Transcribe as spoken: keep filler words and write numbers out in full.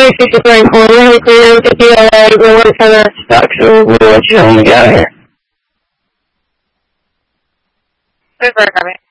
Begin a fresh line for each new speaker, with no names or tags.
three fifty-three and four, really clear, get the L A, we'll wait for the stock, so we'll let you know when we get out here.
Super, Carmen.